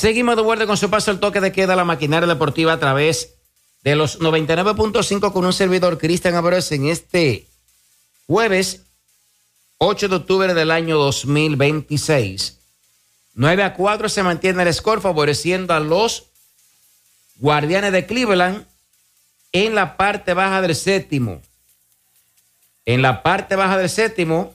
Seguimos de vuelta con su paso al toque de queda, la maquinaria deportiva a través de los 99.5 con un servidor, Cristian Abreu, en este jueves 8 de octubre del año 2026. 9-4 se mantiene el score favoreciendo a los Guardianes de Cleveland en la parte baja del séptimo. En la parte baja del séptimo,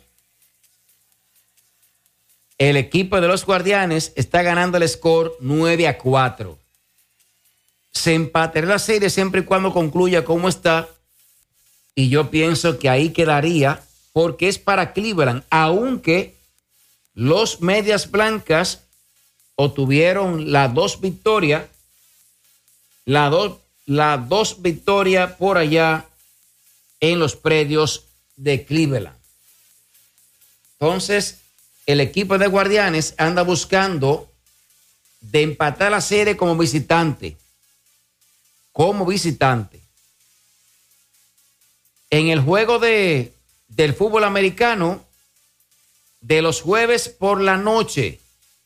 el equipo de los Guardianes está ganando el score 9-4. Se empatará la serie siempre y cuando concluya como está. Y yo pienso que ahí quedaría porque es para Cleveland. Aunque los Medias Blancas obtuvieron las dos victorias. Las dos victorias por allá en los predios de Cleveland. Entonces, el equipo de Guardianes anda buscando de empatar la serie como visitante. En el juego del fútbol americano, de los jueves por la noche,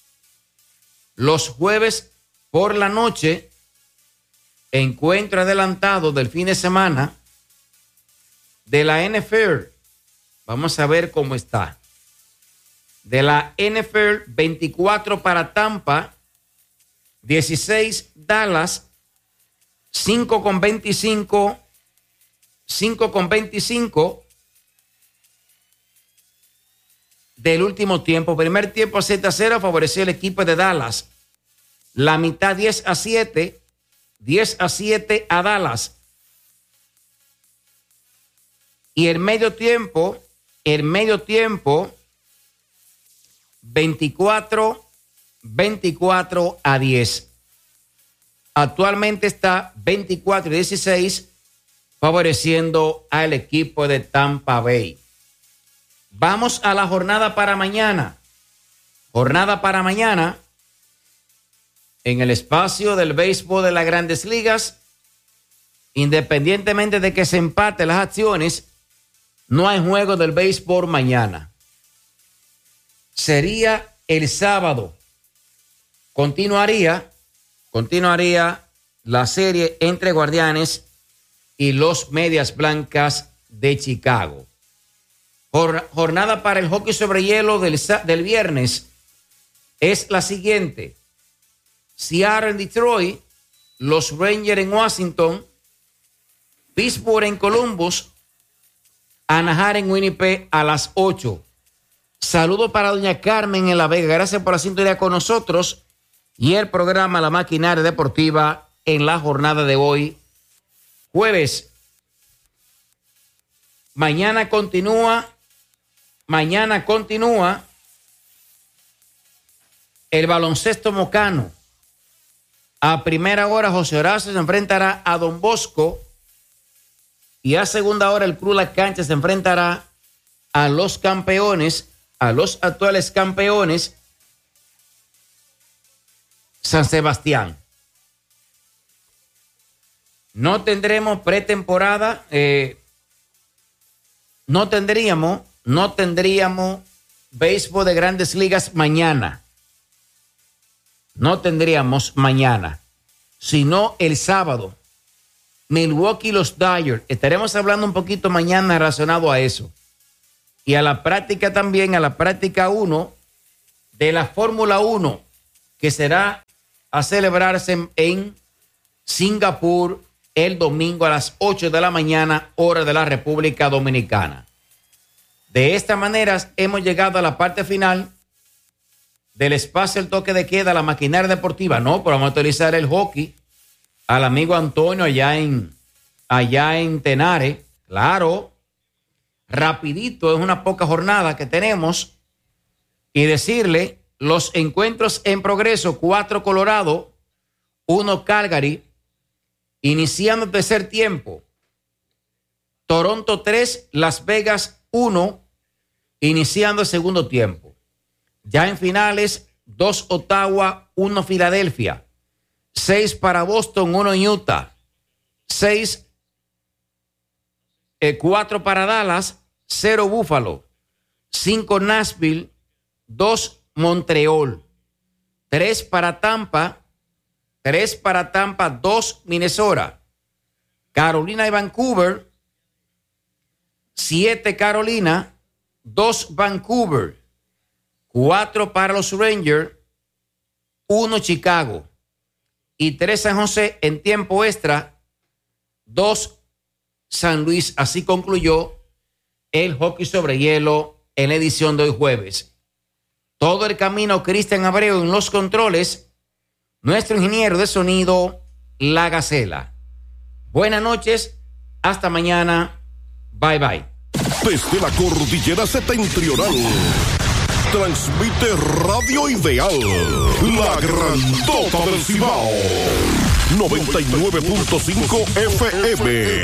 encuentro adelantado del fin de semana de la NFL. Vamos a ver cómo está. De la NFL, 24 para Tampa, 16 Dallas, 5-25 del último tiempo. Primer tiempo 7-0 favoreció el equipo de Dallas. La mitad 10-7 a Dallas. Y el medio tiempo 24-10. Actualmente está 24-16 favoreciendo al equipo de Tampa Bay. Vamos a la jornada para mañana. En el espacio del béisbol de las Grandes Ligas, independientemente de que se empaten las acciones, no hay juego del béisbol mañana. Sería el sábado. Continuaría la serie entre Guardianes y los Medias Blancas de Chicago. Jornada para el hockey sobre hielo del viernes es la siguiente. Seattle en Detroit, los Rangers en Washington, Pittsburgh en Columbus, Anaheim en Winnipeg a las 8. Saludo para doña Carmen en La Vega. Gracias por la sintonía con nosotros y el programa La Maquinaria Deportiva en la jornada de hoy, jueves. Mañana continúa el baloncesto mocano. A primera hora José Horacio se enfrentará a Don Bosco y a segunda hora el Cruz La Cancha se enfrentará a los campeones, a los actuales campeones San Sebastián. No tendremos pretemporada, no tendríamos béisbol de Grandes Ligas mañana. No tendríamos mañana, sino el sábado. Milwaukee, los Dodgers. Estaremos hablando un poquito mañana relacionado a eso. Y a la práctica también, a la práctica 1 de la Fórmula 1, que será a celebrarse en Singapur el domingo a las 8 de la mañana, hora de la República Dominicana. De esta manera hemos llegado a la parte final del espacio El Toque de Queda, la maquinaria deportiva. No, pero vamos a utilizar el hockey al amigo Antonio allá en Tenare. Claro, rapidito, es una poca jornada que tenemos. Y decirle, los encuentros en progreso: 4 Colorado, 1 Calgary, iniciando el tercer tiempo. Toronto 3, Las Vegas 1, iniciando el segundo tiempo. Ya en finales, 2 Ottawa, 1 Filadelfia, 6 para Boston, 1 Utah, 4 para Dallas, 0 Buffalo, 5 Nashville, 2 Montreal. 3 para Tampa, 2 Minnesota, Carolina y Vancouver, 7 Carolina, 2 Vancouver, 4 para los Rangers, 1 Chicago y 3 San José en tiempo extra, 2 San Luis. Así concluyó el hockey sobre hielo en la edición de hoy jueves. Todo el camino, Cristian Abreu en los controles, nuestro ingeniero de sonido, La Gacela. Buenas noches, hasta mañana, bye bye. Desde la cordillera septentrional, transmite Radio Ideal, la grandota del Cibao, 99.5 FM.